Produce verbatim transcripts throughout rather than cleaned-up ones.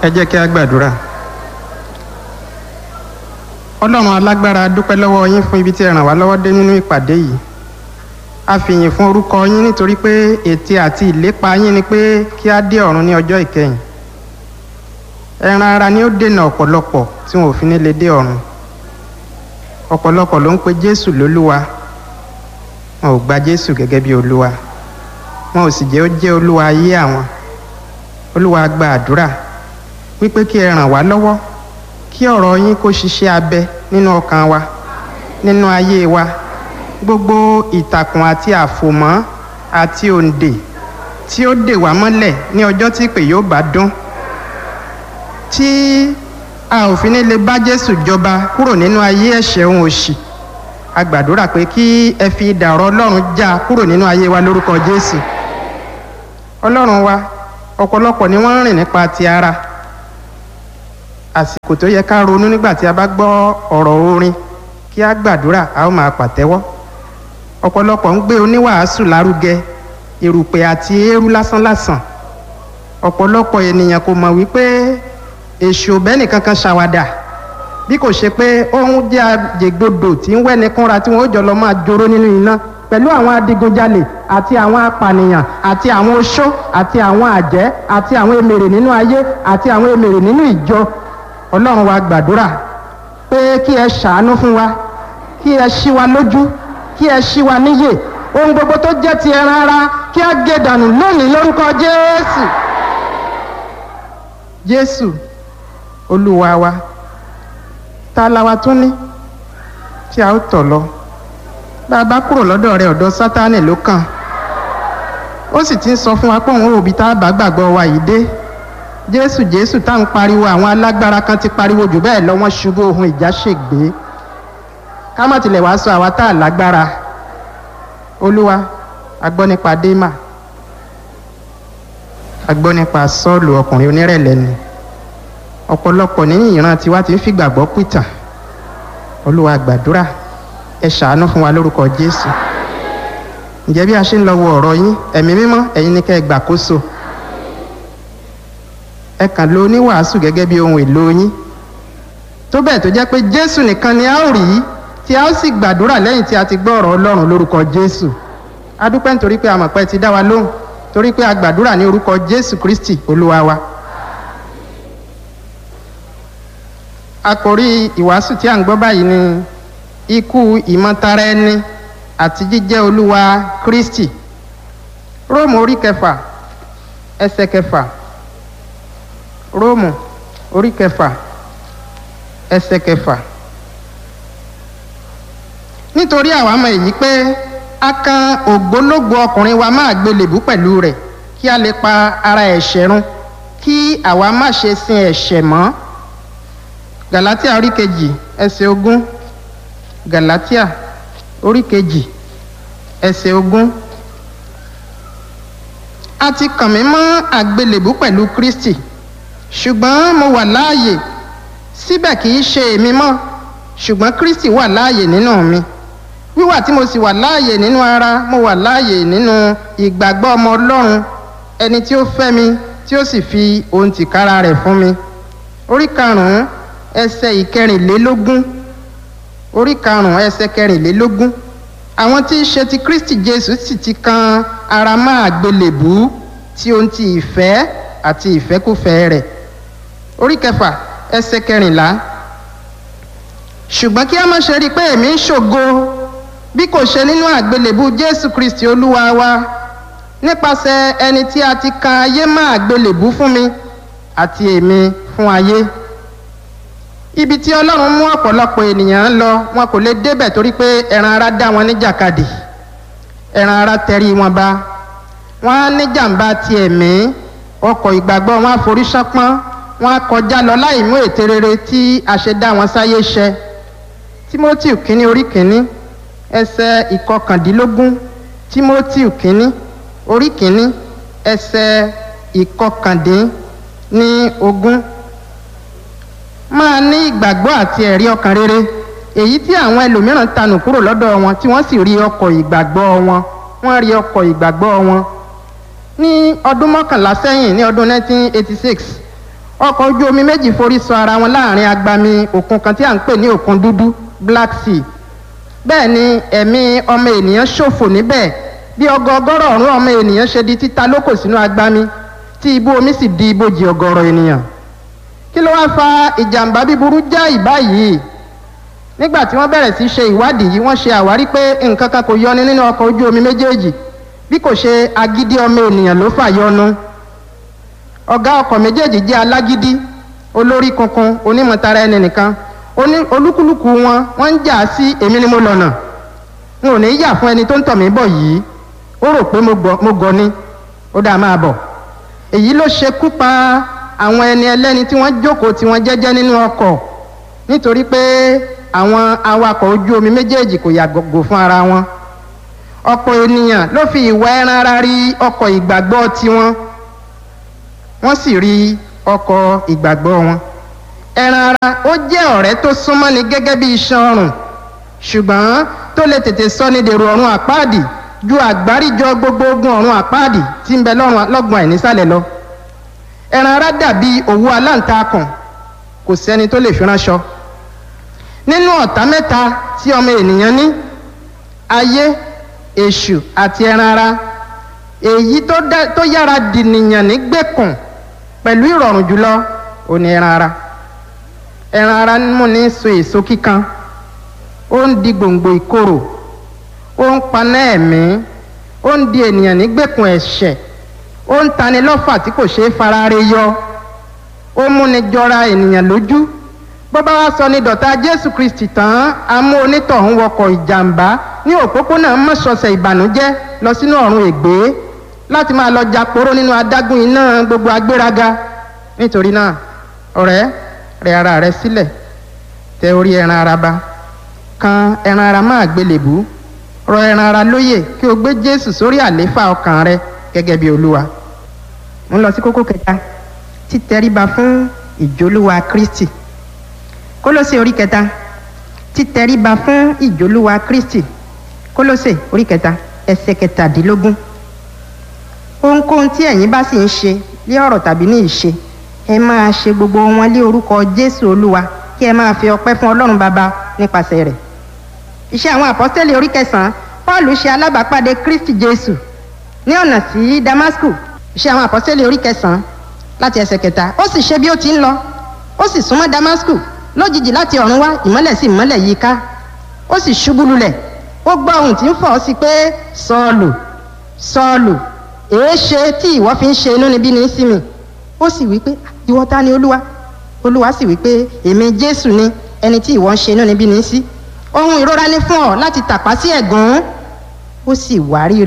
Ẹ jẹ́ kí a gbàdúrà. Ọlọ́run alágbára, dúpẹ́ lọ́wọ́ yín fún ibi tí ẹ ràn wá lọ́wọ́ dé nínú ìpàdé yìí. A fi ìyìn fún orúkọ yín nítorí pé ète àti ìlépa yín ni pé kí a dé ọ̀run ní ọjọ́ ìkẹyìn. Ẹran ara ni ó dènà ọ̀pọ̀lọpọ̀ tí wọn ò fi ní lè dé ọ̀run. Ọ̀pọ̀lọpọ̀ ló ń pe Jésù lólúwa. Wọn ò gba Jésù gẹ́gẹ́ bí olúwa. Wọn ò sì jẹ́ ó jẹ́ olúwa ayé àwọn. Olúwa, gba àdúrà wípé kí ẹ ràn wá lọ́wọ́ kí ọ̀rọ̀ yín kó ṣiṣẹ́ abẹ nínú ọkàn wa, nínú ayé wa. Gbogbo ìtàkùn àti àfòmọ́ àti òǹdè tí ó dè wá mọ́lẹ̀ ní ọjọ́ tí ìpè yóò bá dún, tí a ò fi ní lè bá Jésù jọba kúrò nínú ayé ẹ̀ṣẹ̀ ohun òṣì. A gbàdúrà pé kí ẹ fi idà ọ̀rọ̀ Ọlọ́run já kúrò nínú ayé wa lórúkọ Jésù. Ọlọ́run wa, ọ̀pọ̀lọpọ̀ ni wọ́n ń rìn nípa ti ara. Àsìkò tó yẹ ká ronú nígbà tí a bá gbọ́ ọ̀rọ̀ orin, kí a gbàdúrà, a ó máa pàtẹ́wọ́. Ọ̀pọ̀lọpọ̀ ń gbé oníwàásù lárugẹ, erùpẹ̀ àti eérú lásánlásán. Ọ̀pọ̀lọpọ̀ ènìyàn kò mọ̀ wípé èṣù bẹ́ẹ̀nì kankan ṣàwàdà, bí kò ṣe pé òun jẹ́ àjẹgbodò tí ń wẹ́ni kúnra tí wọ́n ó jọ lọ máa joró nínú iná pẹ̀lú àwọn adigunjalè àti àwọn apànìyàn àti àwọn oṣó àti àwọn àjẹ́ àti àwọn emèrè nínú ayé àti àwọn emèrè nínú ìjọ. Ọlọ́run wa, gbàdúrà pé kí ẹ ṣàánú fún wa, kí ẹ ṣí wa lójú, kí ẹ ṣí wa níyè. Ohun gbogbo tó jẹ́ ti ẹran ara kí a gé dànù lónìí lórúkọ Jésù. Jésù Olúwa wa, ta la wa tún ní tí a ó tọ̀ lọ? Bá a bá kúrò lọ́dọ̀ rẹ̀, ọ̀dọ̀ Sátánì ló kàn. Ó sì ti ń sọ fún wa pé òun ò bí tá a bá gbàgbọ́ wa yìí dé. Jésù Jésù tá ń pariwo, àwọn alágbára kan ti pariwo jù bẹ́ẹ̀ lọ, wọ́n ṣubú, ohun ìjà ṣègbé. Ká má tilẹ̀ wá sọ àwa tá a lágbára. Olúwa, a gbọ́ nípa Démà, a gbọ́ nípa Sọ́ọ̀lù, ọkùnrin onírẹ̀lẹ̀ ni. Ọ̀pọ̀lọpọ̀ ní ìran tiwa ti ń fìgbàgbọ́ pìtàn. Olúwa, gbàdúrà, ẹ ṣàánú fún wa lórúkọ Jésù. Ǹjẹ́ bí a ṣe ń lọ wo ọ̀rọ̀ yín, ẹ̀mí mímọ́, ẹ̀yin ni kẹ́ ẹ gbàkóso. Ẹ kàn lo oníwàásù gẹ́gẹ́ bí ohun èlò yín, tó bẹ́ẹ̀ tó jẹ́ pé Jésù nìkan ni a ó rí tí a ó sì gbàdúrà lẹ́yìn tí a ti gbọ́ ọ̀rọ̀ Ọlọ́run lórúkọ Jésù. A dúpẹ́ nítorí pé a mọ̀ pé ti dá wa lóhùn, torí pé a gbàdúrà ní orúkọ Jésù Kristi Olúwa wa. Àkòrí ìwàásù tí a ń gbọ́ báyìí ni ikú ìmọ̀tara ẹni àti jíjẹ́ Olúwa Kristi. Róòmù orí kẹfà ẹsẹ̀ kẹfà. Róòmù orí kẹfà ẹsẹ̀ kẹfà. Nítorí àwa mọ̀ èyí pé a kan ògbólógbòó ọkùnrin wa máa gbélébú pẹ̀lú rẹ̀, kí a lè pa ara ẹ̀ṣẹ̀ run, kí àwa má ṣe sin ẹ̀ṣẹ̀ mọ́. Gàlátíà orí kejì ẹsẹ̀ ogún. Gàlátíà orí kejì ẹsẹ̀ ogún. A ti kàn mí mọ́ àgbélébú pẹ̀lú Kristi, ṣùgbọ́n mo wà láàyè, síbẹ̀ kì í ṣe èmi mọ́, ṣùgbọ́n Kristi wà láàyè nínú mi. Wíwà tí mo sì wà láàyè nínú ara, mo wà láàyè nínú ìgbàgbọ́ ọmọ Ọlọ́run, ẹni tí ó fẹ́ mi tí ó sì fi ohun tìkára rẹ̀ fún mi. Orí karùn-ún ẹsẹ̀ ìkẹrìnlélógún. Orí karùn-ún ẹsẹ̀ kẹrìnlélógún. Àwọn tí í ṣe ti Kristi Jésù sì ti kan ara mọ́ àgbélébú tí ohun ti ìfẹ́ àti ìfẹ́kúfẹ̀ẹ́ rẹ̀. Orí kẹfà ẹsẹ̀ kẹrìnlá. Ṣùgbọ́n kí a má ṣe rí i pé èmi ń ṣògo bí kò ṣe nínú àgbélébú Jésù Kristi Olúwa wa, nípasẹ̀ ẹni tí a ti kan ayé mọ́ àgbélébú fún mi àti èmi fún ayé. Ibi tí Ọlọ́run mú ọ̀pọ̀lọpọ̀ ènìyàn lọ, wọn kò lè débẹ̀ torí pé ẹran ara dá wọn níjàkadì. Ẹran ara tẹrí wọn ba. Wọ́n á ní jàǹbá ti ẹ̀mí, ọkọ̀ ìgbàgbọ́ wọn á forí ṣánpọ́n, wọ́n á kọjá lọ láì mú ète rere tí a ṣe dá wọn sáyé ṣẹ. Tímótì kínní orí kínní ẹsẹ̀ ìkọkàndínlógún. Tímótì kínní orí kínní ẹsẹ̀ ìkọkàndínlógún. Máa ní ìgbàgbọ́ àti ẹ̀rí ọkàn rere, èyí tí àwọn ẹlòmíràn tanù kúrò lọ́dọ̀ wọn tí wọ́n sì rí ọkọ̀ ìgbàgbọ́ wọn. Wọ́n rí ọkọ̀ ìgbàgbọ́ wọn. Ní ọdún mọ́kànlá sẹ́yìn, ní ọdún nineteen eighty-six, ọkọ̀ ojú omi méjì forí sọ ara wọn láàrin agbami òkun kan tí à ń pè ní òkun dúdú Black Sea. Bẹ́ẹ̀ ni ẹ̀mí ọmọ ènìyàn ṣòfò níbẹ̀ bí ọgọọgọ́rọ̀ ọ̀rún ọmọ ènìyàn ṣe di títa lókò sínú agbami tí ibú omi sì di ibojì ọ̀gọ̀rọ̀ ènìyàn. Kí ló wá fa ìjàmbá bíburú jáì báyìí? Nígbà tí wọ́n bẹ̀rẹ̀ sí ṣe ìwádìí yìí, wọ́n ṣe àwárí pé nǹkan kan kò yọni nínú ọkọ̀ ojú omi méjèèjì bí kò ṣe agídí ọmọ ènìyàn ló fà yọnu. Ọ̀gá ọkọ̀ méjèèjì jẹ́ alágídí, olórí kunkun, onímọ̀tara ẹni nìkan. Olúkúlùkù wọn wọ́n ń jà sí èmi ni mo lọ̀nà, n ò ní yà fún ẹni tó ń tọ̀ mí bọ̀ yìí, ó rò pé mo gọ̀ ni, ó dáa máa bọ̀. Èyí ló ṣekú pa àwọn ẹni ẹlẹ́ni tí wọ́n jókòó tí wọ́n jẹ́jẹ́ nínú ọkọ̀ nítorí pé àwọn awakọ̀ ojú omi méjèèjì kò yàgò fún ara wọn. Ọ̀pọ̀ ènìyàn ló fi ìwà ẹran ara rí ọkọ̀ ìgbàgbọ́ tiwọn, wọ́n sì rí ọkọ̀ ìgbàgbọ́ wọn. Ẹran ara ó jẹ́ ọ̀rẹ́ tó súnmọ́ ni gẹ́gẹ́ bí iṣan ọrùn, ṣùgbọ́n tó lè tètè sọ ní dèrò ọ̀run àpáàdì ju àgbáríjọ gbogbo ogun ọ̀run àpáàdì tí ń bẹ lọ́gbọ̀n àìnísàlẹ̀ lọ. Ẹran ara dàbí òwú aláǹtakùn, kò sẹ́ni tó lè fi ránṣọ. Nínú ọ̀tá mẹ́ta tí ọmọ ènìyàn ní, ayé, èṣù àti ẹran ara, èyí tó yára dìnìyàn ní gbèkùn pẹ̀lú ìrọ̀rùn jùlọ ò ní ẹran ara. Ẹran ara mú ní so èso kíkan, ó ń di gbòǹgbò ìkorò, ó ń paná ẹ̀mí, ó ń di ènìyàn ní gbèkùn ẹ̀ṣẹ̀, ó ń tani lọ́fà tí kò ṣeé farare yọ, ó múni jọra ènìyàn lójú. Bó bá wá sọ ní dọ̀tá Jésù Kristi tán, a mú onítọ̀hún wọkọ̀ ìjàmbá ní òpópónà mọ́ṣọ̀ọ̀sẹ̀ ìbànújẹ́ lọ sínú ọ̀run ègbé láti máa lọ jàporó nínú adágún iná gbogbo agbéraga. Nítorí náà, ọ̀rẹ́, rẹ ara rẹ sílẹ̀, tẹ orí ẹran ara ba, kan ẹran ara máa gbélébùú, rọ ẹran ara lóyè kí o gbé Jésù sórí àléfà ọkàn rẹ gẹ́gẹ́ bí Olúwa. Mo ń lọ sí kókó kẹta, títẹríba fún ìjólúwa Kristi. Kólósè orí kẹta, títẹríba fún ìjólúwa Kristi. Kólósè orí kẹta ẹsẹ̀ kẹtàdínlógún. Ohunkóhun tí ẹ̀yin bá sì ń ṣe ní ọ̀rọ̀ tàbí ní ìṣe, ẹ máa ṣe gbogbo wọn lé orúkọ Jésù Olúwa, kí ẹ máa fi ọpẹ́ fún Ọlọ́run Baba nípasẹ̀ rẹ̀. Iṣẹ́ àwọn àpọ́stélì orí kẹsàn-án, Pọ́ọ̀lù ṣe alábàápàdé Kristi Jésù ní ọ̀nà sí Damasku. Iṣẹ́ àwọn àpọ́stélì orí kẹsàn-án láti ẹsẹ̀ kẹta. Ó sì ṣe bí ó ti ń lọ, ó sì súnmọ́ Damasku, lójijì láti ọ̀run wá ìmọ́lẹ̀ sí ìmọ́lẹ̀ yí ká. Ó sì ṣubú lulẹ̀, ó gbọ́ ohùn tí ń fọ̀ sí pé, Sọ́ọ̀lù, Sọ́ọ̀lù, èéṣe tí ìwọ fi ń ṣe inúnibíni sí mi? Ó sì wí pé, ìwọ ta ni Olúwa? Olúwa sì wí pé, èmi Jésù ni ẹni tí ìwọ ń ṣe inúnibíni sí. Ohun ìrora ni fún ọ láti tàpá sí ẹ̀gún. Ó sì wárìrì,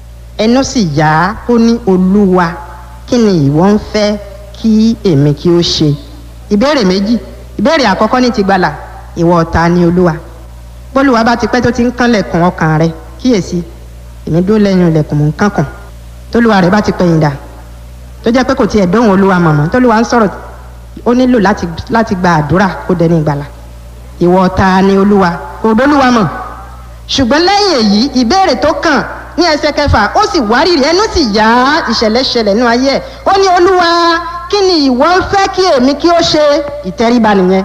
ẹnu sì yá, ó ní, Olúwa, kí ni ìwọ ń fẹ́ kí èmi kí ó ṣe? Ìbéèrè méjì. Ìbéèrè àkọ́kọ́ ní ti gbàlà, ìwọ ta ni Olúwa? Bólúwa bá ti pẹ́ tó ti ń kánlẹ̀kùn ọkàn rẹ, kíyèsí, èmi dúró lẹ́yìn ilẹ̀kùn mò ń kánkàn. Tólúwa rẹ̀ bá ti pẹ̀yìn dà, tó jẹ́ pé kò tiẹ̀ dóhùn Olúwa mọ̀mọ́, tólúwa ń sọ̀rọ̀, ó nílò láti láti gba àdúrà kó dẹni ìgbàlà. Ìwọ ta ni Olúwa? Kò dólúwa mọ̀. Ṣùgbọ́n lẹ́yìn èyí, ìbéèrè tó kàn ní ẹsẹ̀ kẹfà, ó sì wárìrì, ẹnu sì yá, ìṣẹ̀lẹ̀ ṣẹlẹ̀ nínú ayé ẹ̀. Ó ní, Olúwa, kí ni ìwọ ń fẹ́ kí èmi kí ó ṣe? Ìtẹríba nìyẹn,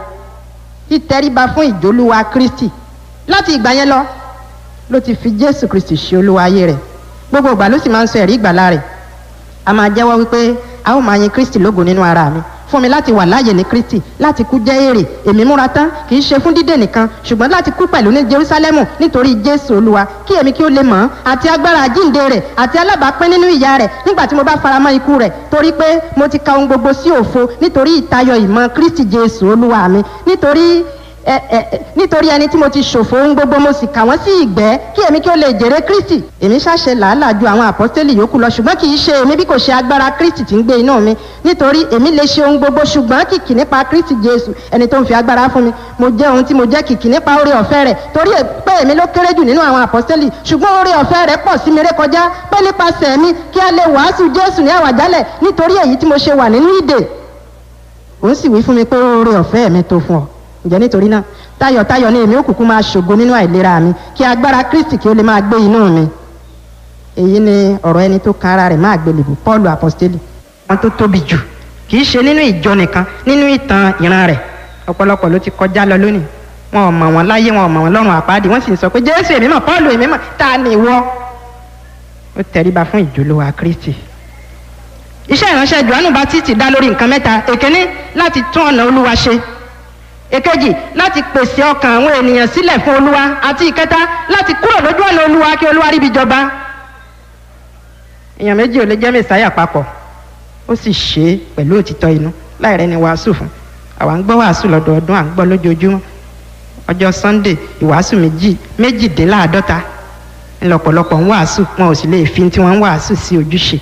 ìtẹríba fún ìjólúwa Kristi. Láti ìgbà yẹn lọ ló ti fi Jésù Kristi ṣe olúwa ayé rẹ̀. Gbogbo ìgbà ló sì máa ń sọ ẹ̀rí ìgbàlà rẹ̀. A máa jẹ́wọ́ wípé a ó máa yin Kristi lógo nínú ara mi. Fún mi láti wà láàyè ní Kristi, láti kú jẹ́ èrè. Èmi múra tán kì í ṣe fún dídè nìkan, ṣùgbọ́n láti kú pẹ̀lú ní Jerúsálẹ́mù nítorí Jésù Olúwa, kí èmi kí ó lè mọ̀ àti agbára àjíǹde rẹ̀ àti alábàápín nínú ìyà rẹ̀ nígbà tí mo bá faramọ́ ikú rẹ̀, torí pé mo ti ka ohun gbogbo sí òfo nítorí ìtayọ ìmọ̀ Kristi Jésù Olúwa mi. Nítorí ẹ ẹ nítorí ẹni tí mo ti ṣòfò ohun gbogbo mo sì kà wọ́n sí ìgbẹ́, kí èmi kí ó lè jèrè Kristi. Èmi ṣàṣe làálàá ju àwọn àpọ́stélì yòókù lọ, ṣùgbọ́n kì í ṣe èmi bí kò ṣe agbára Kristi tí ń gbé inú mi. Nítorí èmi lè ṣe ohun gbogbo, ṣùgbọ́n kìkì nípa Kristi Jésù ẹni tó ń fi agbára fún mi. Mo jẹ́ ohun tí mo jẹ́ kìkì nípa oore ọ̀fẹ́ rẹ̀, torí pé èmi ló kéré jù nínú àwọn àpọ́stélì, ṣùgbọ́n oore ọ̀fẹ́ rẹ̀ pọ̀ sí mi rékọjá, pé nípasẹ̀ mi kí a lè wàásù Jésù ní àwàjálẹ̀ nítorí èyí tí mo ṣe wà nínú ìdè. Òun sì wí fún mi pé oore ọ̀fẹ́ mi tó fún ọ. Ǹjẹ́ nítorí náà, tayọ̀tayọ̀ ni èmi òkùnkùn máa ṣògo nínú àìlera mi, kí agbára Kristi kí ó lè máa gbé inú mi. Èyí ni ọ̀rọ̀ ẹni tó kan ara rẹ̀ máa gbélébùú, Pọ́ọ̀lù àpọ́stélì. Wọ́n tó tóbi jù kì í ṣe nínú ìjọ nìkan, nínú ìtàn ìran rẹ̀ ọ̀pọ̀lọpọ̀ ló ti kọjá lọ lónìí. Wọn ò mọ̀ wọ́n láyé, wọn ò mọ̀ wọ́n lọ́run àpáàdì, wọ́n sì ń sọ pé Jésù èmi mọ̀, Pọ́ọ̀lù èmi mọ̀, ta ni ìwọ? Ó tẹríba fún ìjólówó Kristi. Iṣẹ́ ìránṣẹ́ Jòhánù Bátísítì dá lórí nǹkan mẹ́ta. Èkíní, láti tún ọ̀nà Olúwa ṣe. Èkejì, láti pèsè ọkàn àwọn ènìyàn sílẹ̀ fún Olúwa. Àti ìkẹta, láti kúrò lójú ọ̀nà Olúwa kí Olúwa ríbi jọba. Èèyàn méjì ò lè jẹ́ Mèsáyà papọ̀. Ó sì ṣe é pẹ̀lú òtítọ́ inú láì rẹ́ni wàásù fún. Àwa ń gbọ́ wàásù lọ́dọọdún, à ń gbọ́ lójoojúmọ́. Ọjọ́ Sunday ìwàásù méjì méjìdínláàádọ́ta ńlọ́pọ̀lọpọ̀ ń wàásù, wọn ò sì lè fi tí wọ́n ń wàásù sí ojúṣe.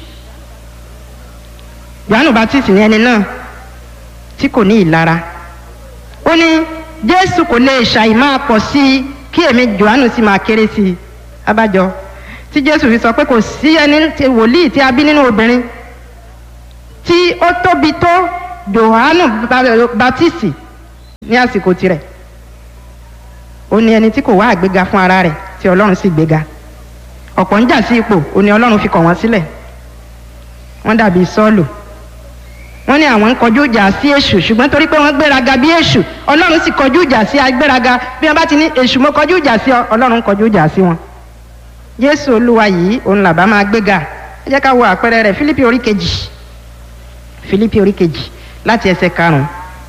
Jòhánù Bátísítì ní ẹni náà tí kò ní ìlara. Ó ní Jésù kò lè ṣàì máa pọ̀ sí i kí èmi Jòhánù sì máa kéré sí i. Abájọ tí Jésù fi sọ pé kò sí ẹni tí wòlíì tí a bí nínú obìnrin tí ó tóbi tó Jòhánù Bátísítì ní àsìkò tirẹ̀. Ó ní ẹni tí kò wá àgbéga fún ara rẹ̀ tí Ọlọ́run sì gbéga. Ọ̀pọ̀ ń jà sí ipò, ó ní Ọlọ́run fi kọ̀ wọ́n sílẹ̀. Wọ́n dàbí Sọ́ọ̀lù. Wọ́n ní àwọn ń kọjú ìjà sí èṣù, ṣùgbọ́n torí pé wọ́n gbéraga bí èṣù, Ọlọ́run sì kọjú ìjà sí agbéraga. Bí wọ́n bá ti ní èṣù mo kọjú ìjà sí ọ, Ọlọ́run kọjú ìjà sí wọn. Jésù Olúwa yìí òun làbá máa gbéga. Ẹ jẹ́ ká wo àpẹẹrẹ rẹ̀. Fílípì orí kejì Fílípì orí kejì láti ẹsẹ̀ karùn-ún.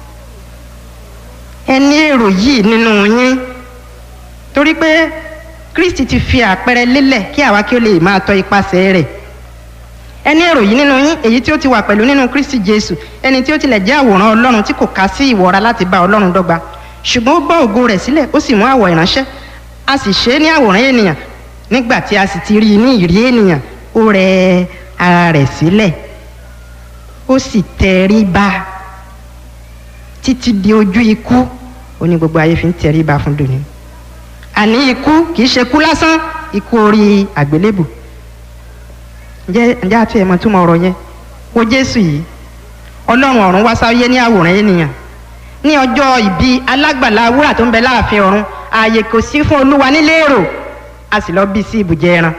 Ẹ ní èrò yìí nínú yín, torí pé Kristi ti fi àpẹẹrẹ lélẹ̀ kí àwa kí ó lè máa tọ ipasẹ̀ rẹ̀. Ẹ ní èrò yìí nínú yín, èyí tí ó ti wà pẹ̀lú nínú Kristi Jésù, ẹni tí ó tilẹ̀ jẹ́ àwòrán Ọlọ́run tí kò kà sí ìwọra láti bá Ọlọ́run dọ́gba, ṣùgbọ́n ó bọ́ ògo rẹ̀ sílẹ̀, ó sì mú àwọ̀ ìránṣẹ́, a sì ṣe é ní àwòrán ènìyàn. Nígbà tí a sì ti rí i ní ìrí ènìyàn, ó rẹ ara rẹ̀ sílẹ̀, ó sì tẹríba títí di ojú ikú. Ó ní gbogbo ayé fi ń tẹríba fún dòní. Àní ikú kì í ṣe kú lásán, ikú orí àgbélébù. Ǹjẹ́ ǹjẹ́ àti ẹ̀mọ́ túmọ̀ ọ̀rọ̀ yẹn? Wo Jésù yìí, Ọlọ́run ọ̀run wá sáyé ní àwòrán ènìyàn. Ní ọjọ́ ìbí alágbàlá wúrà tó ń bẹ láàfin ọ̀run, ààyè kò sí fún Olúwa nílé èrò, a sì lọ bí sí ibùjẹ ẹran.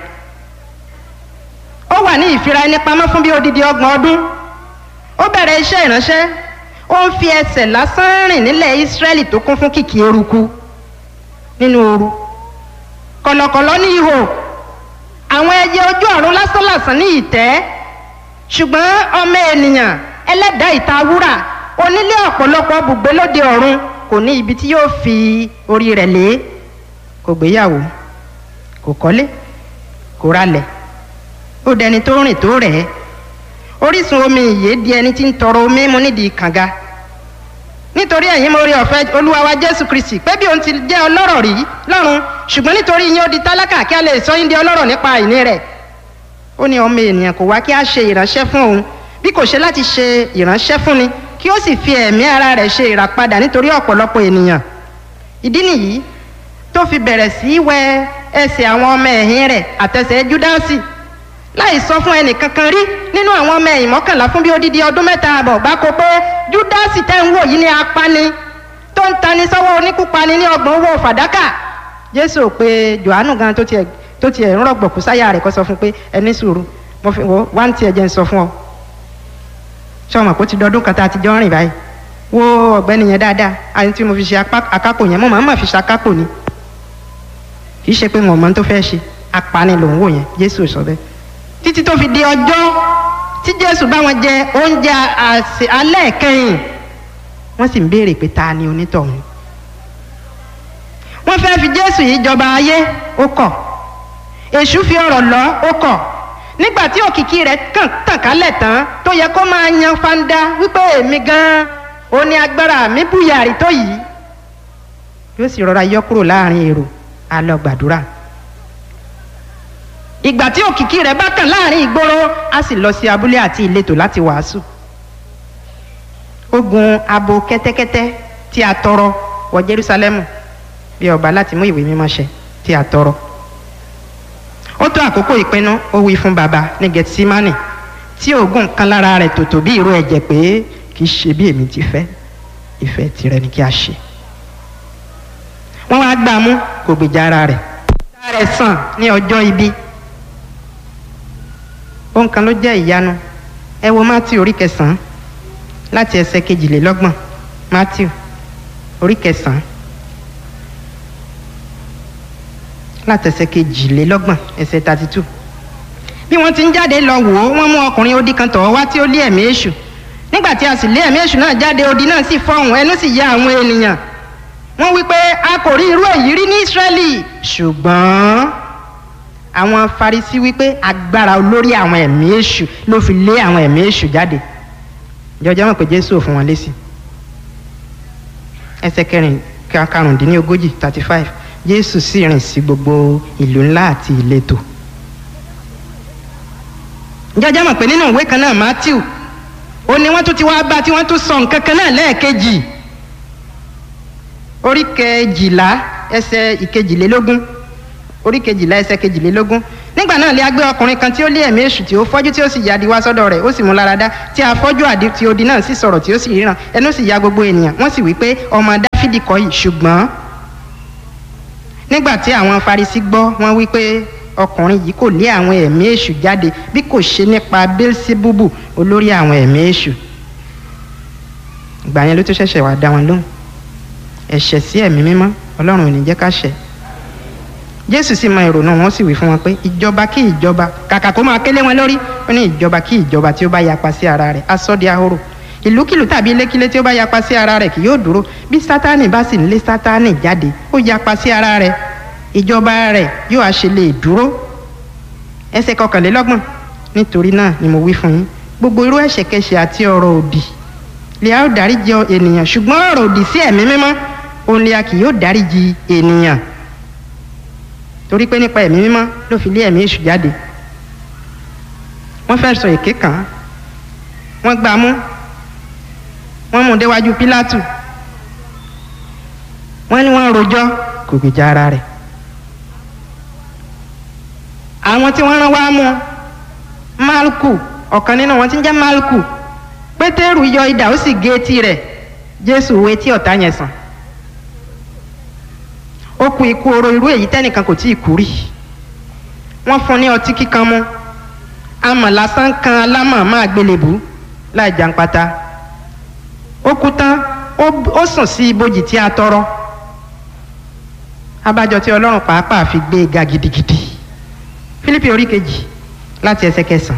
Ó wà ní ìfira ẹni pamọ́ fún bí odidi ọgbọ̀n ọdún. Ó bẹ̀rẹ̀ iṣẹ́ ìránṣẹ́, ó ń fi ẹsẹ̀ lásán rìn nílẹ̀ Ísírẹ́lì tó kún fún kìkì eruku nínú ooru. Kọ̀lọ̀kọ̀lọ̀ ní ihò, àwọn ẹyẹ ojú ọ̀run lásánlàsán ní ìtẹ́. Ṣùgbọ́n ọmọ ènìyàn ẹlẹ́dàá ìta wúrà, onílé ọ̀pọ̀lọpọ̀ bùgbé lóde ọ̀run, kò ní ibi tí yóò fi orí rẹ̀ lé. Kò gbéyàwó, kò kọ́lé, kò ralẹ̀, ó dẹni tó rìn tó rẹ̀. Orísun omi ìyè di ẹni tí ń tọrọ omi mu nídìí kànga. Nítorí ẹ̀yin mo rí ọ̀fẹ́ Olúwa wa Jésù Kristi pé bí òun ti jẹ́ ọlọ́rọ̀ rí lọ́run, ṣùgbọ́n nítorí yín ó di tálákà kí a lè sọ yín di ọlọ́rọ̀ nípa àìní rẹ̀. Ó ní ọmọ ènìyàn kò wá kí a ṣe ìránṣẹ́ fún òun, bí kò ṣe láti ṣe ìránṣẹ́ fún ni, kí ó sì fi ẹ̀mí ara rẹ̀ ṣe ìràpadà nítorí ọ̀pọ̀lọpọ̀ ènìyàn. Ìdí nìyí tó fi bẹ̀rẹ̀ sí í wẹ ẹsẹ̀ àwọn ọmọ ẹ̀yìn rẹ̀ àtẹsẹ̀ Júdásì, láì sọ fún ẹnì kankan rí nínú àwọn ọmọ ẹ̀yìn mọ́kànlá fún bí odidi ọdún mẹ́ta àbọ̀ gbáko pé Júdásì tẹ́ ń wò yìí ní apani tó ń tani sọ́wọ́ oníkúpani ní ọgbọ̀n owó fàdákà. Jésù pé Jòhánù gan tó tiẹ̀ tó tiẹ̀ ń rọ̀gbọ̀kú sáyà rẹ̀ kó sọ fún pé ẹni sùúrù, mo fi wọ́n wá ń tiẹ̀ jẹ́ ń sọ fún ọ. Ṣọ́mọ̀ kó ti dọdún kan tá a ti jọ rìn báyìí. Wo ọ̀gbẹ́ni yẹn dáadáa, àyè tí mo fi ṣe akápò yẹn, mo máa ń mà fi ṣe akápò ni. Kì í ṣe pé wọn mọ tó fẹ́ ṣe, apani lòún wò yẹn. Jésù sọ bẹ́ẹ̀. Títí tó fi di ọjọ́ tí Jésù bá wọn jẹ oúnjẹ alẹ́ kẹ́yìn, wọ́n sì ń béèrè pé ta ni onítọ̀hún. Wọ́n fẹ́ fi Jésù yìí jọba ayé, ó kọ̀. Èṣù fi ọ̀rọ̀ lọ, ó kọ̀. Nígbà tí òkìkí rẹ̀ kàn tàn kálẹ̀ tán, tó yẹ kó máa yan fanda wípé èmi gan-an ó ní agbára mi búyàrí tó yìí, yóò sì rọra yọ kúrò láàrin èrò, á lọ gbàdúrà. Ìgbà tí òkìkí rẹ̀ bá kàn láàrin ìgboro, á sì lọ sí abúlé àti ìletò láti wàásù. Ó gun abo kẹ́tẹ́kẹ́tẹ́ tí a tọrọ wọ Jerúsálẹ́mù bí ọba láti mú ìwé mímọ́ ṣẹ tí a tọrọ. Ó tó àkókò ìpinnu, ó wí fún baba ní Gẹtísímánì tí òógùn kan lára rẹ̀ tòtò bí ìró ẹ̀jẹ̀ pé kì í ṣe bí èmi ti fẹ́, ìfẹ́ tìrẹ ni kí a ṣe. Wọ́n wá gbà mú, kò gbèjà ara rẹ̀. Ìta rẹ̀ sàn ní ọjọ́ ibi. Ohun kan ló jẹ́ ìyanu. Ẹ wo Mátíù orí kẹsàn-án láti ẹsẹ̀ kejìlélọ́gbọ̀n Matthew orí kẹsàn-án láti ẹsẹ̀ kejìlélọ́gbọ̀n ẹsẹ̀ thirty two. bí wọ́n ti ń jáde lọ wò ó wọ́n mú ọkùnrin odi kan tọ̀ wá tí ó lé ẹ̀mí èṣù. nígbà tí a sì lé ẹ̀mí èṣù náà jáde, odi náà sì fọhùn, ẹnu sì ya àwọn ènìyàn. wọ́n wí pé a kò rí irú èyí rí ní Ísírẹ́lì. ṣùgbọ́n àwọn Farisí wí pé agbára olórí àwọn ẹ̀mí èṣù ló fi lé àwọn ẹ̀mí èṣù jáde. jọjọ́ mọ̀ pé Jésù ò fún wọn lésì. ẹsẹ̀ kẹrin karùndínlógójì thirty five. Jésù sì rìn sí gbogbo ìlú ńlá àti ìletò. jọjọ́ mọ̀ pé nínú ìwé kan náà Matthew ó ní wọ́n tún ti wá bá tí wọ́n tún sọ nǹkan kan náà lẹ́ẹ̀kejì. orí kejìlá ẹsẹ̀ ìkejìlélógún orí kejìlá ẹsẹ̀ kejìlélógún. nígbà náà lé a gbé ọkùnrin kan tí ó lé ẹ̀mí èṣù tí ó fọ́jú tí ó sì yádi wá sọ́dọ̀ rẹ̀, ó sì mú lára dá, tí afọ́jú àdí tí odi náà sì sọ̀rọ̀ tí ó sì ríran, ẹnu sì ya gbogbo ènìyàn. wọ́n sì wí pé ọmọ Dáfídì kọ́ yìí. ṣùgbọ́n nígbà tí àwọn Farisí gbọ́, wọ́n wí pé ọkùnrin yìí kò lé àwọn ẹ̀mí èṣù jáde bí kò ṣe nípa Bélsébúbù olórí àwọn ẹ̀mí èṣù. ìgbà yẹn ló tó ṣẹ̀ṣẹ̀ wá dá wọn lóhùn. ẹ̀ṣẹ̀ sí ẹ̀mí mímọ́ Ọlọ́run ò ní jẹ́ ká ṣẹ̀. Jésù sì mọ ìrònú wọn, sì wí fún wọn pé ìjọba kí ìjọba, kàkà kó máa kélé wọn lórí, ó ní ìjọba kí ìjọba tí ó bá yapa sí ara rẹ̀ á sọ di ahoro. ìlúkìlú tàbí ilékílé tí ó bá yapa sí ara rẹ̀ kì yóò dúró. bí Sátánì bá sì ń lé Sátánì jáde, ó yapa sí ara rẹ̀, ìjọba rẹ̀ yóò á ṣe lè dúró. ẹsẹ̀ kọkànlélọ́gbọ̀n. nítorí náà ni mo wí fún yín, gbogbo irú ẹ̀ṣẹ̀kẹ́ṣẹ̀ àti ọ̀rọ̀ òdì lè a ó dáríjì ènìyàn, ṣùgbọ́n ọ̀rọ̀ òdì sí ẹ̀mí mímọ́ òun lè a kì yóò dáríjì ènìyàn. torí pé nípa ẹ̀mí mímọ́ ló fi lé ẹ̀mí èṣù jáde. wọ́n fẹ́ sọ èké kàn án, wọ́n gbá a mú, wọ́n mú un déwájú Pílátù, wọ́n ní wọ́n rojọ́, kò gbèjà ara rẹ̀. àwọn tí wọ́n rán wá mú Máàlùkù, ọ̀kan nínú wọn tí ń jẹ́ Máàlùkù, Pétérù yọ idà ó sì gé etí rẹ̀. Jésù wo etí ọ̀tá yẹn sàn. ó kú ikú oró irú èyí tẹ́nìkan kò tí ì kú rí. wọ́n fún ní ọtí kíkan mu, amọ̀ lásán kan alámọ̀ máa gbélébú láì jàǹpátá. ó kú tán, ó sùn sí ibojì tí a tọrọ. abájọ tí Ọlọ́run pàápàá fi gbé e ga gidigidi. Fílípì orí kejì láti ẹsẹ̀ kẹsàn-án.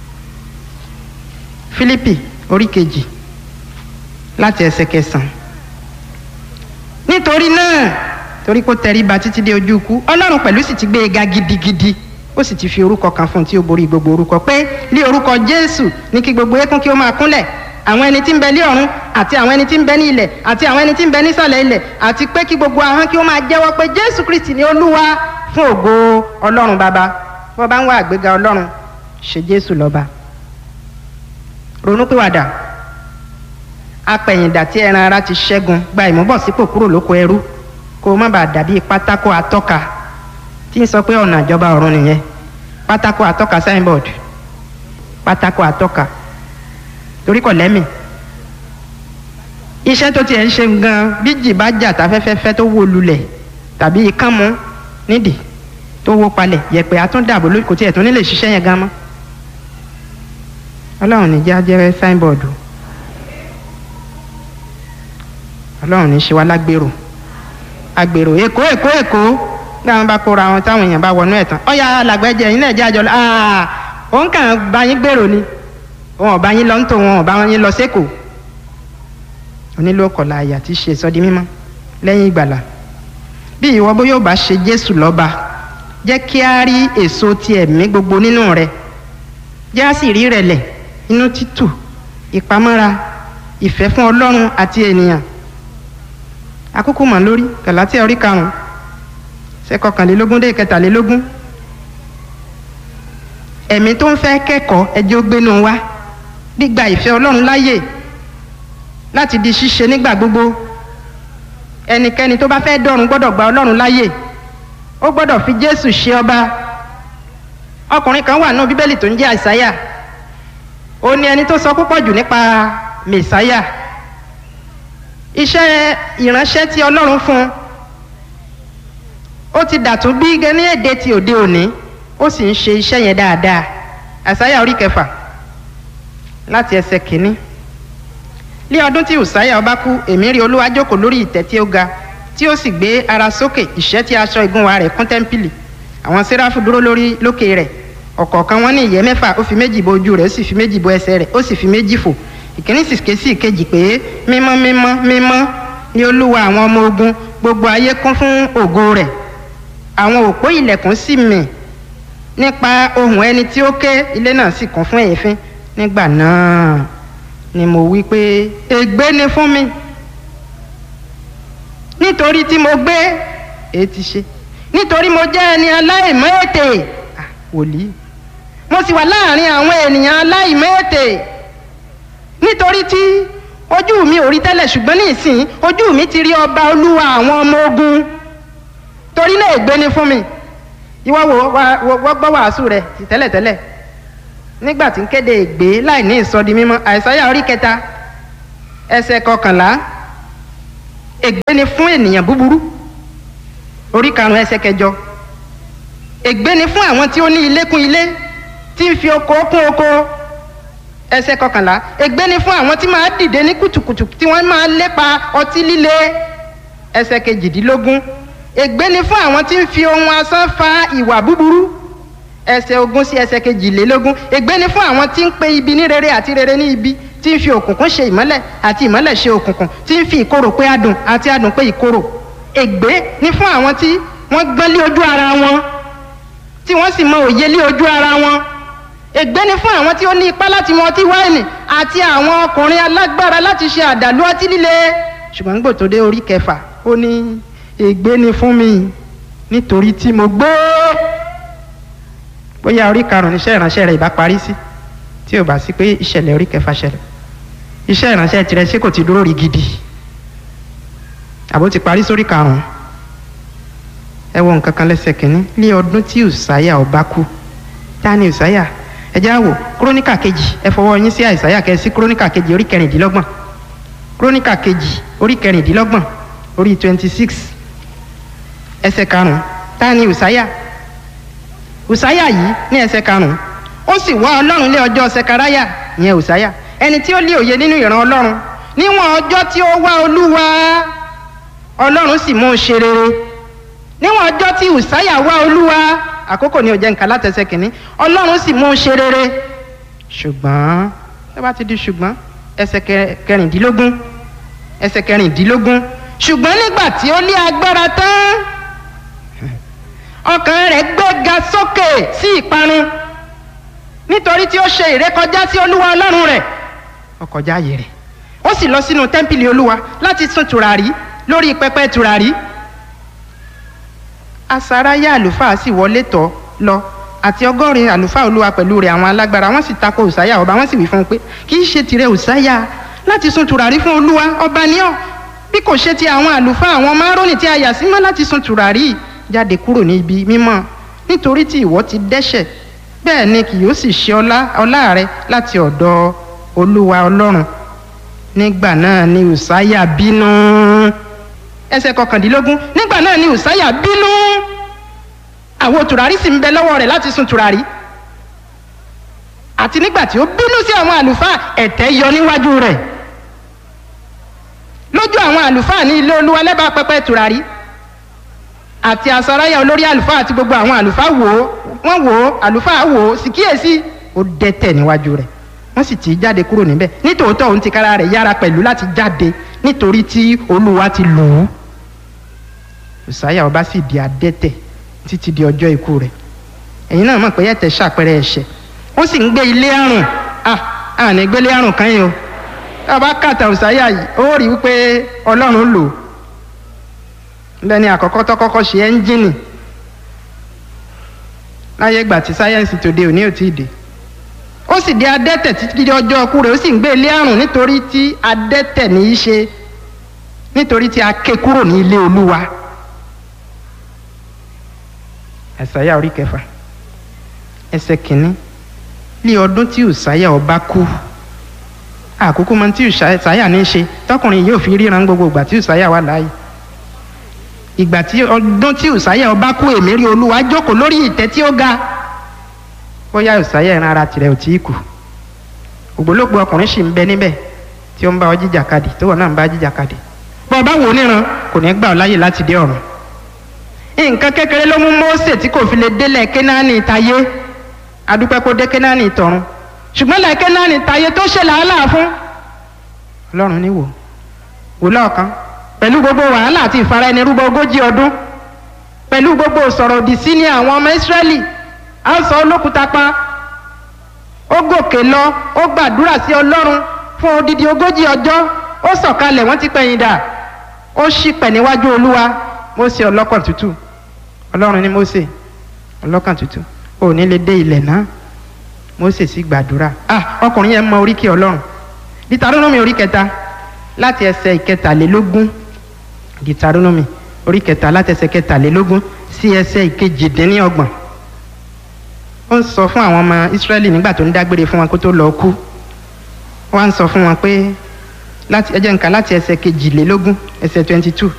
Fílípì orí kejì láti ẹsẹ̀ kẹsàn-án. nítorí náà, torí kó tẹríba títí dé ojú ikú, Ọlọ́run pẹ̀lú sì ti gbé e ga gidigidi, ó sì ti fi orúkọ kan fún un tí ó borí gbogbo orúkọ, pé ní orúkọ Jésù ní kí gbogbo eékún kí ó máa kúnlẹ̀, àwọn ẹni tí ń bẹ ní ọ̀run àti àwọn ẹni tí ń bẹ ní ilẹ̀ àti àwọn ẹni tí ń bẹ nísàlẹ̀ ilẹ̀, àti pé kí gbogbo ahọ́n kí ó máa jẹ́wọ́ pé Jésù Kristi ni Olúwa, fún ògo Ọlọ́run Baba. wọ́n bá ń wá àgbéga Ọlọ́run, ṣe Jésù lọ́ba. ronúpìwàdà, apẹ̀yìndà tí ẹran ara ti ṣẹ́gun, gba ìmúbọ̀sípò kúrò lóko ẹrú, kó má bàa dàbí pátákó atọ́ka tí ń sọ pé ọ̀nà ìjọba ọ̀run nìyẹn. pátákó atọ́ka signboard, pátákó atọ́ka, torí kò lẹ́mì. iṣẹ́ tó tiẹ̀ ń ṣe gan, bí jì bá jà táfẹ́fẹ́fẹ́ tó wó lulẹ̀, tàbí ikán mú nídìí tó wó palẹ̀, yẹ̀pẹ̀ àtúndàbò kò tiẹ̀ tún nílé ṣiṣẹ́ yẹn gan mọ́. Ọlọ́run ní jẹ́ ajẹ́rẹ́ signboard, Ọlọ́run ní ṣe wá lágbèrò agbèrò èkó èkó èkó ní àwọn bá kóra wọn táwọn èèyàn bá wọnú ẹ̀ tán. ọ̀ya làgbẹ́jẹ yín náà jẹ́ àjọ lọ, òun kàn bá yín gbèrò ni, wọn ò bá yín lọ ń tò, wọn ò bá yín lọ sékòó. onílò ọkọ̀lá àyà tí ṣe sọ́di mímọ́ lẹ́yìn ìgbàlà. bí ìwọ bó yóò bá ṣe Jésù lọ́ba, jẹ́ kí á rí èso ti ẹ̀mí gbogbo nínú rẹ̀, jẹ́ á sì rí rẹ̀lẹ̀, inú títù, ìpamọ́ra, ìfẹ́ fún Ọlọ́run àti ènìyàn. àkókò mọ̀ lórí Gálátíà orí karùn-ún ṣe kọkànlélógún dé ìkẹtàlélógún. ẹ̀mí tó ń fẹ́ kẹ́kọ̀ọ́ ẹjẹ́ ó gbénu wá, gbígba ìfẹ́ Ọlọ́run láàyè láti di ṣíṣe nígbà gbogbo. ẹnikẹ́ni tó bá fẹ́ dọ̀run gbọ́dọ̀ gba Ọlọ́run láàyè, ó gbọ́dọ̀ fi Jésù ṣe ọba. ọkùnrin kan wà nínú Bíbélì tó ń jẹ́ Àìsáyà, ó ní ẹni tó sọ púpọ̀ jù nípa Mèsáyà. iṣẹ́ ìránṣẹ́ tí Ọlọ́run fún un, ó ti dàtún bí ní èdè ti òde òní, ó sì ń ṣe iṣẹ́ yẹn dáadáa. Àìsáyà orí kẹfà láti ẹsẹ̀ kìíní ní ọdún tí Ùsáyà ọba kú, èmi rí Olúwa jókòó lórí ìtẹ́ tí ó ga, tí ó sì gbé ara sókè, ìṣẹ́ tí aṣọ ìgúnwà rẹ̀ kún tẹ́ḿpìlì. Àwọn séráfù dúró lórí lókè rẹ̀, ọ̀kọ̀ọ̀kan wọn ní ìyẹ́ mẹ́fà, ó fi méjì bo ojú rẹ̀, ó sì fi méjì bo ẹsẹ̀ rẹ̀, ó sì fi méjì fò. Ìkíní sì ké sí ìkejì pé mímọ́ mímọ́ mímọ́ ni Olúwa àwọn ọmọ ogun, gbogbo ayé kún fún ògo rẹ̀. Àwọn òpó ilẹ̀kùn sì mì nípa ohùn ẹni tí ó ké, ilé náà sì kún fún èéfín. Nígbà náà ni mo wí pé ègbé ni fún mi, nítorí tí mo gbé èé ti ṣe, nítorí mo jẹ́ ẹni aláìmọ́ ètè, wòlíì, mo sì wà láàrin àwọn ènìyàn aláìmọ́ ètè, nítorí tí ojú mi ò rí tẹ́lẹ̀, ṣùgbọ́n ní ìsìn ojú mi ti rí ọba Olúwa àwọn ọmọ ogun. Torí náà ègbé ni fún mi. Ìwọ wo gbọ́ wàásù rẹ̀ tẹ́lẹ̀tẹ́lẹ̀ nígbà tí ń kéde ègbé láì ní ìsọdi mímọ́. Àìsáyà orí kẹta ẹsẹ̀ kọkànlá, ègbé ni fún ènìyàn búburú. Orí karùn-ún ẹsẹ̀ kẹjọ, ègbé ni fún àwọn tí ó ní ilé kún ilé, tí ń fi oko kún oko. Ẹsẹ̀ kọkànlá, ègbé ni fún àwọn tí máa dìde ní kùtùkùtù, tí wọ́n máa lépa ọtí líle. Ẹsẹ̀ kejìdínlógún, ègbé ni fún àwọn tí ń fi ohun asán fa ìwà búburú. Ẹsẹ̀ ogún sí ẹsẹ̀ kejìlélógún, ègbé ni fún àwọn tí ń pe ibi ní rere àti rere ní ibi, tí ń fi òkùnkùn ṣe ìmọ́lẹ̀ àti ìmọ́lẹ̀ ṣe òkùnkùn, tí ń fi ìkorò pé adùn àti adùn pé ìkorò. Ègbé ni fún àwọn tí wọ́n gbọ́n lé ojú ara wọn, tí wọ́n sì mọ òye lé ojú ara wọn. Ègbé ni fún àwọn tí ó ní ipá láti mu ọtí wáìnì àti àwọn ọkùnrin alágbára láti ṣe àdàlú ọtí líle. Ṣùgbọ́n nígbà tó dé orí kẹfà, ó ní ègbé ni fún mi, nítorí tí mo gbé. Bóyá orí karùn-ún iṣẹ́ ìránṣẹ́ rẹ̀ ìbá parí sí, tí ò bá sí pé ìṣẹ̀lẹ̀ orí kẹfà ṣẹlẹ̀. Iṣẹ́ ìránṣẹ́ tirẹ̀ ṣé kò ti dúró rí gidi, àbó ti parí sórí karùn-ún. Ẹ wo nǹkan kan lẹ́sẹ̀ kìíní, ní ọdún tí Ùsáyà ọba kú. Ta ni Ùsáyà? Ẹ já wò kúrónìkà kejì, ẹ fọwọ́ yín sí Àìsáyà kẹ́ sí kúrónìkà kejì orí kẹrìndínlọ́gbọ̀n. Kúrónìkà kejì orí kẹrìndínlọ́gbọ̀n, orí twenty six ẹsẹ̀ karùn-ún. Ta ni Ùsáyà? Ùsáyà yìí ní ẹsẹ̀ karùn-ún, ó sì wá Ọlọ́run lé ọjọ́ Sẹkaráyà, ìyẹn Ùsáyà, ẹni tí ó lé òye nínú ìran Ọlọ́run. Níwọ̀n ọjọ́ tí ó wá Olúwa, Ọlọ́run sì mú un ṣe rere. Níwọ̀n ọjọ́ tí Ùsáyà wá Olúwa, àkókò ni ò jẹ́ nǹkan látẹsẹ̀ kìíní, Ọlọ́run sì mú un ṣe rere. Ṣùgbọ́n ẹ bá ti di ṣùgbọ́n, ẹsẹ̀ kẹrìndínlógún ẹsẹ̀ kẹrìndínlógún, ṣùgbọ́n nígbà tí ó lé agbára tán, ọkàn rẹ̀ gbéga sókè sí ìparun, nítorí tí ó ṣe ìrékọjá sí Olúwa Ọlọ́run rẹ̀, ó kọjá ààyè rẹ̀. Ó sì lọ sínú tẹ́ḿpìlì Olúwa láti sun tùràrí lórí pẹpẹ tùràrí. Asaráyà àlùfáà sì wọlé tọ̀ lọ, àti ọgọ́rin àlùfáà Olúwa pẹ̀lú rẹ̀ àwọn alágbára. Wọ́n sì tako Ùsáyà ọba, wọ́n sì wí fún un pé kì í ṣe tìrẹ Ùsáyà láti sun tùràrí fún Olúwa ọba ní ọ́, bí kò ṣe ti àwọn àlùfáà àwọn Márónì tí a yà sí mọ́ láti sun tùràrí. Jáde kúrò ní ibi mímọ́, nítorí tí ìwọ ti dẹ́ṣẹ̀, bẹ́ẹ̀ ni kì yóò sì ṣe ọlá ọlá rẹ láti ọ̀dọ̀ Olúwa Ọlọ́run. Nígbà náà ni Ùsáyà bínú. Ẹsẹ̀ kọkàndínlógún, nígbà náà ni Ùsáyà bínú. Àwo tùràrí sì ń bẹ lọ́wọ́ rẹ̀ láti sun tùràrí. Àti nígbà tí ó bínú sí àwọn àlùfáà, ẹ̀tẹ́ yọ níwájú rẹ̀. Lójú àwọn àlùfáà ní ilé Olúwa lẹ́bàá pẹpẹ tùràrí. Àti Asaráyà olórí àlùfáà àti gbogbo àwọn àlùfáà wò ó, wọ́n wò ó, àlùfáà wò ó, sì kíyèsí, ó dẹ́tẹ̀ níwájú rẹ̀. Wọ́n sì tì í jáde kúrò níbẹ̀. Nítòótọ́ òun ti kára rẹ̀ yára pẹ̀lú láti jáde, nítorí tí Olúwa ti lù ú. Ùsáyà ọba sì di adẹ́tẹ̀ títí di ọjọ́ ikú rẹ̀. Ẹ̀yin náà mọ̀ pé ẹ̀tẹ̀ ṣàpẹẹrẹ ẹ̀ṣẹ̀. Ó sì ń gbé ilé àrùn. Ah, àní gbélé àrùn kan yìí o. Tá a bá kàtà Ùsáyà yìí, ó rí wípé Ọlọ́run lò ó. Lẹ́ni àkọ́kọ́ tó kọ́kọ́ ṣe ẹ́ńjìnì láyé ìgbà tí sáyẹ́ǹsì tòde òní ò tíì dé. Ó sì di adẹ́tẹ̀ títí di ọjọ́ ikú rẹ̀, ó sì ń gbé ilé àrùn, nítorí tí adẹ́tẹ̀ ní í ṣe, nítorí tí a ké kúrò ní ilé Olúwa. Àìsáyà orí kẹfà ẹsẹ̀ kìíní, ní ọdún tí Ùsáyà ọba kú. Àkókò mọ tí Ùsáyà ní í ṣe tọkùnrin yóò fi ríran gbogbo ìgbà tí Ùsáyà wà láàyè. Ìgbà tí ọdún tí Ùsáyà ọba kú, èmi rí Olúwa jókòó lórí ìtẹ́ tí ó ga. Bóyá Ùsáyà ìran ara tirẹ̀ ò tí ì kú, ògbólógbòó ọkùnrin sì ń bẹ níbẹ̀, tí ó ń bá ọ jíjàkadì tó wọ́n náà ń bá jíjàkadì bọ́ ọ bá wò ó níran kò ní gbà ọ láyè láti dé ọ̀run. nǹkan kékeré ló mú Mósè tí kò fi lè délẹ̀ Kénáánì tayé adúpẹ́ kó dé Kénáánì tọ̀run ṣùgbọ́n lẹ̀ Kénáánì tayé tó ṣe làálàá fún Ọlọ́run ní wò wò lọ́ọ̀kan pẹ̀lú gbogbo wàhálà àti ìfara ẹni rúbọ ogójì ọdún pẹ̀lú gbogbo sọ̀rọ̀ òdì sí ní àwọn ọmọ Ísírẹ́lì á sọ olókùúta pa ó gòkè lọ ó gbàdúrà sí Ọlọ́run fún odidi ogójì ọjọ́ ó sọ̀kalẹ̀ wọ́n ti pẹ̀yìn dà ó ṣìpẹ̀ níwájú Olúwa Mósè ọlọ́kàn tútù Ọlọ́run ní Mósè ọlọ́kàn tútù ò ní lè dé ilẹ̀ náà Mósè sì gbàdúrà ah ọkùnrin yẹn mọ oríkì Ọlọ́run Dítarónómì orí kẹta láti ẹsẹ̀ ìkẹtàlélógún Dítarónómì orí kẹta láti ẹsẹ̀ kẹtàlélógún sí ẹsẹ̀ ìkejìdínlọ́gbọ̀n ó ń sọ fún àwọn ọmọ Ísírẹ́lì nígbà tó ń dágbére fún wọn kó tó lọ kú wọ́n á ń sọ fún wọn pé láti ẹ jẹ́ n kà láti ẹsẹ̀ kejìlélógún ẹsẹ̀ twenty two